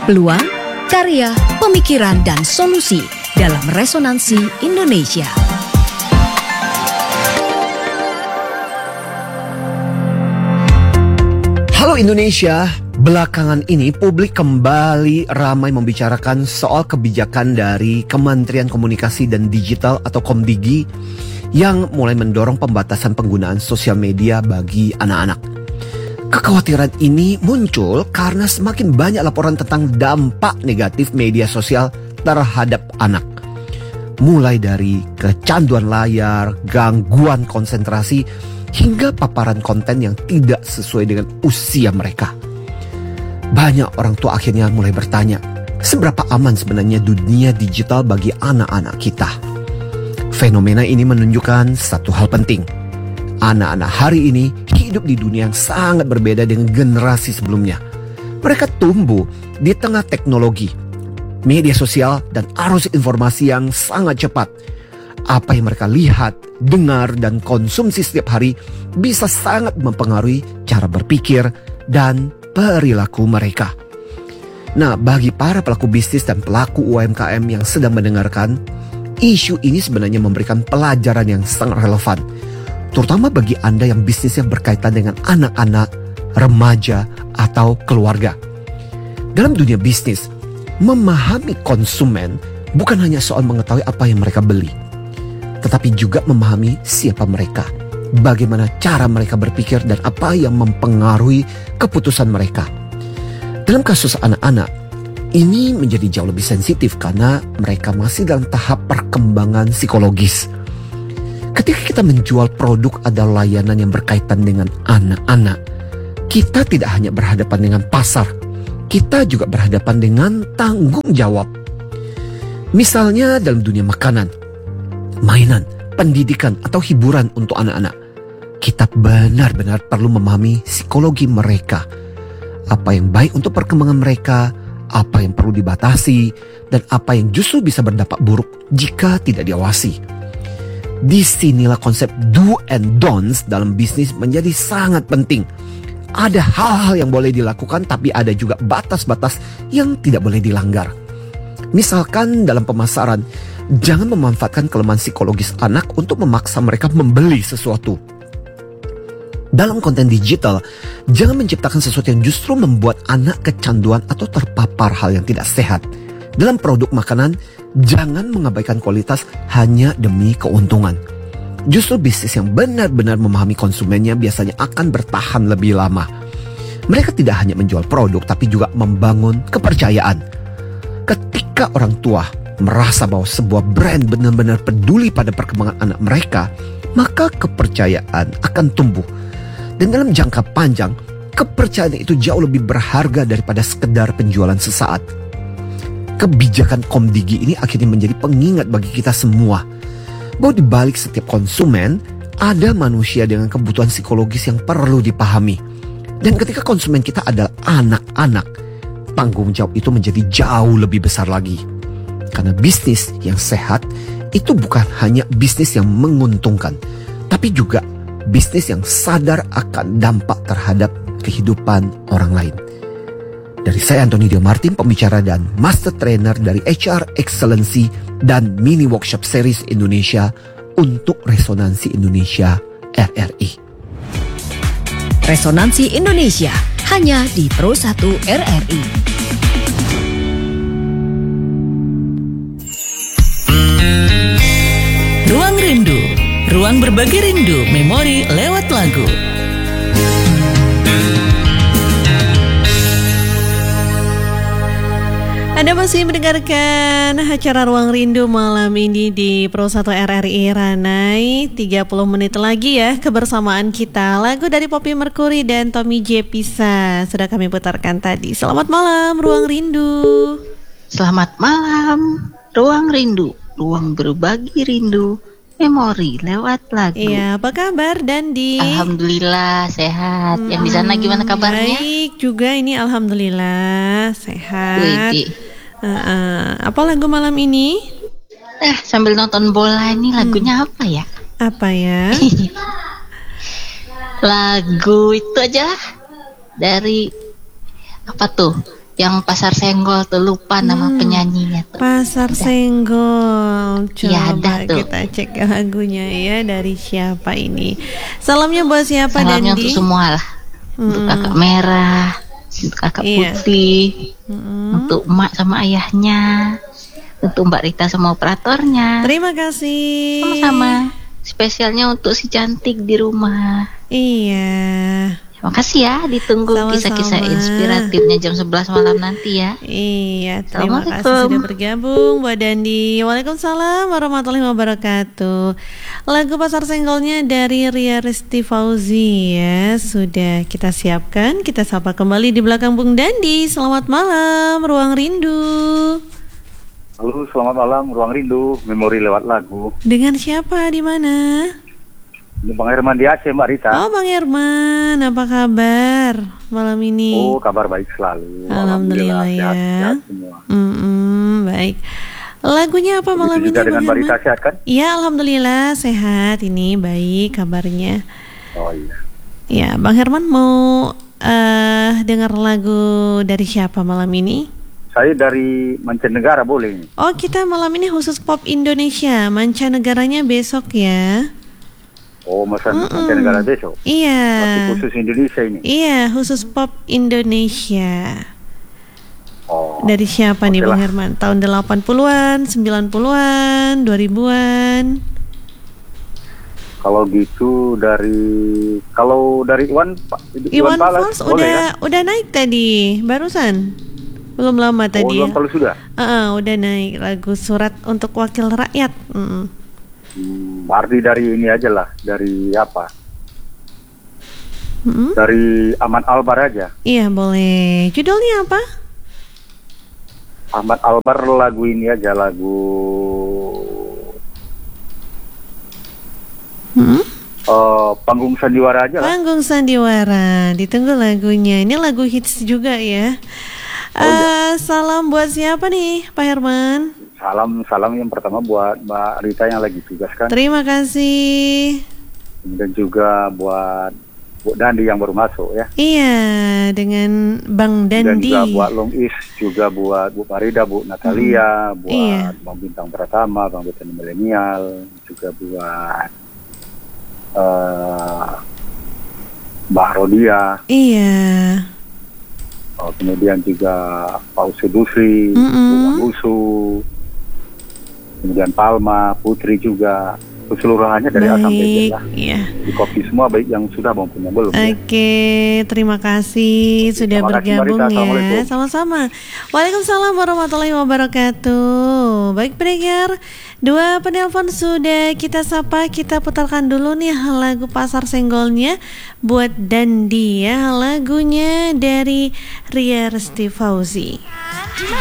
Peluang, karya, pemikiran, dan solusi dalam Resonansi Indonesia. Halo Indonesia, belakangan ini publik kembali ramai membicarakan soal kebijakan dari Kementerian Komunikasi dan Digital atau Komdigi yang mulai mendorong pembatasan penggunaan sosial media bagi anak-anak. Kekhawatiran ini muncul karena semakin banyak laporan tentang dampak negatif media sosial terhadap anak. Mulai dari kecanduan layar, gangguan konsentrasi, hingga paparan konten yang tidak sesuai dengan usia mereka. Banyak orang tua akhirnya mulai bertanya, seberapa aman sebenarnya dunia digital bagi anak-anak kita? Fenomena ini menunjukkan satu hal penting. Anak-anak hari ini hidup di dunia yang sangat berbeda dengan generasi sebelumnya. Mereka tumbuh di tengah teknologi, media sosial, dan arus informasi yang sangat cepat. Apa yang mereka lihat, dengar, dan konsumsi setiap hari bisa sangat mempengaruhi cara berpikir dan perilaku mereka. Nah, bagi para pelaku bisnis dan pelaku UMKM yang sedang mendengarkan, isu ini sebenarnya memberikan pelajaran yang sangat relevan, terutama bagi Anda yang bisnisnya berkaitan dengan anak-anak, remaja, atau keluarga. Dalam dunia bisnis, memahami konsumen bukan hanya soal mengetahui apa yang mereka beli, tetapi juga memahami siapa mereka, bagaimana cara mereka berpikir, dan apa yang mempengaruhi keputusan mereka. Dalam kasus anak-anak, ini menjadi jauh lebih sensitif karena mereka masih dalam tahap perkembangan psikologis. Ketika kita menjual produk atau layanan yang berkaitan dengan anak-anak, kita tidak hanya berhadapan dengan pasar, kita juga berhadapan dengan tanggung jawab. Misalnya dalam dunia makanan, mainan, pendidikan, atau hiburan untuk anak-anak, kita benar-benar perlu memahami psikologi mereka. Apa yang baik untuk perkembangan mereka, apa yang perlu dibatasi, dan apa yang justru bisa berdampak buruk jika tidak diawasi. Disinilah konsep do and don'ts dalam bisnis menjadi sangat penting. Ada hal-hal yang boleh dilakukan, tapi ada juga batas-batas yang tidak boleh dilanggar. Misalkan dalam pemasaran, jangan memanfaatkan kelemahan psikologis anak untuk memaksa mereka membeli sesuatu. Dalam konten digital, jangan menciptakan sesuatu yang justru membuat anak kecanduan atau terpapar hal yang tidak sehat. Dalam produk makanan, jangan mengabaikan kualitas hanya demi keuntungan. Justru bisnis yang benar-benar memahami konsumennya biasanya akan bertahan lebih lama. Mereka tidak hanya menjual produk, tapi juga membangun kepercayaan. Ketika orang tua merasa bahwa sebuah brand benar-benar peduli pada perkembangan anak mereka, maka kepercayaan akan tumbuh. Dan dalam jangka panjang, kepercayaan itu jauh lebih berharga daripada sekedar penjualan sesaat. Kebijakan Komdigi ini akhirnya menjadi pengingat bagi kita semua bahwa di balik setiap konsumen ada manusia dengan kebutuhan psikologis yang perlu dipahami. Dan ketika konsumen kita adalah anak-anak, tanggung jawab itu menjadi jauh lebih besar lagi. Karena bisnis yang sehat itu bukan hanya bisnis yang menguntungkan, tapi juga bisnis yang sadar akan dampak terhadap kehidupan orang lain. Dari saya Antoni Dio Martin, pembicara dan master trainer dari HR Excellency dan mini workshop series Indonesia untuk Resonansi Indonesia RRI. Resonansi Indonesia hanya di Pro 1 RRI. Ruang Rindu, ruang berbagi rindu, memori lewat lagu. Anda masih mendengarkan acara Ruang Rindu malam ini di Pro 1 RRI Ranai. 30 menit lagi ya kebersamaan kita. Lagu dari Poppy Mercury dan Tommy J. Pisa sudah kami putarkan tadi. Selamat malam Ruang Rindu. Selamat malam Ruang Rindu, ruang berbagi rindu, memori lewat lagu. Iya, apa kabar Dandi? Alhamdulillah sehat. Yang di sana gimana kabarnya? Baik juga ini, alhamdulillah sehat. Apa lagu malam ini? Sambil nonton bola ini lagunya apa ya? Apa ya? Lagu itu aja lah. Dari apa tuh? yang Pasar Senggol tuh, lupa nama penyanyinya tuh. Pasar Senggol. Iya, Coba ada tuh. kita cek lagunya ya, dari siapa ini. Salamnya buat siapa, Salamnya Dandi? untuk semua lah. Untuk kakak merah, untuk kakak Iya. putih, untuk emak sama ayahnya, untuk Mbak Rita sama operatornya. Terima kasih. Sama-sama. Spesialnya untuk si cantik di rumah. Iya. Makasih ya, ditunggu Sama-sama. kisah-kisah inspiratifnya jam 11 malam nanti ya. Iya, terima kasih Assalamualaikum. sudah bergabung Mbak Dandi. Waalaikumsalam warahmatullahi wabarakatuh. Lagu Pasar Senggolnya dari Ria Risti Fauzi ya, sudah kita siapkan. Kita sapa kembali di belakang Bung Dandi. Selamat malam, Ruang Rindu. Halo, selamat malam, Ruang Rindu, memori lewat lagu. Dengan siapa, di mana? Ini Bang Herman di Aceh, Mbak Rita. Oh, Bang Herman, apa kabar malam ini? Oh, kabar baik selalu. Alhamdulillah ya. sehat semua. Baik. Lagunya apa malam Begitu ini, juga dengan Bang Mbak Rita, Herman? sehat kan? Iya, alhamdulillah sehat. Ini baik kabarnya. Oh iya. Ya, Bang Herman mau dengar lagu dari siapa malam ini? Saya dari mancanegara boleh ini. Oh, kita malam ini khusus pop Indonesia. Mancanegaranya besok ya. Oh, mancanegara besok. Masih Iya. khusus Indonesia ini. Iya, khusus pop Indonesia. Oh. Dari siapa nih Oke Bang lah. Herman? Tahun 80-an, 90-an, 2000-an? Kalau gitu dari Iwan Fals Fals boleh ya? udah naik tadi, barusan. Belum lama tadi Oh, ya. Iwan Fals sudah. Udah naik lagu Surat untuk Wakil Rakyat. Berarti dari ini aja lah, dari apa? Dari Ahmad Albar aja. Iya, boleh. Judulnya apa? Ahmad Albar lagu ini aja, lagu Panggung Sandiwara aja lah. Panggung Sandiwara. Ditunggu lagunya. Ini lagu hits juga ya. Salam buat siapa nih, Pak Herman? Salam yang pertama buat Mbak Rita yang lagi tugas kan. Terima kasih. Kemudian juga buat Bu Dandi yang baru masuk ya. Iya, dengan Bang Dan Dandi. juga buat Long Is, juga buat Bu Farida, Bu Natalia, buat Iya. Bang Bintang Pratama, Bang Betani Milenial, juga buat Mbak Rodia. Iya. Kemudian juga Pak Usudusri, Bu Ambusu, kemudian Palma, Putri juga, keseluruhannya dari A sampai Z Baik, lah. iya. Di kopi semua, baik yang sudah maupun yang belum. Ya. Oke, terima kasih sudah Terima kasih, bergabung Mbak Rita. ya. Assalamualaikum. Sama-sama. Waalaikumsalam warahmatullahi wabarakatuh. Baik pendengar, 2 penelpon sudah kita sapa. Kita putarkan dulu nih lagu Pasar Senggolnya buat Dandi ya. Lagunya dari Ria Risti Fauzi.